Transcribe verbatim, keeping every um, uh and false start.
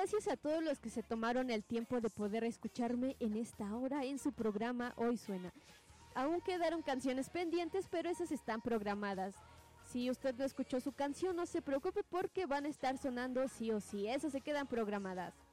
gracias a todos los que se tomaron el tiempo de poder escucharme en esta hora en su programa Hoy Suena. Aún quedaron canciones pendientes, pero esas están programadas. Si usted no escuchó su canción, no se preocupe porque van a estar sonando sí o sí, esas se quedan programadas.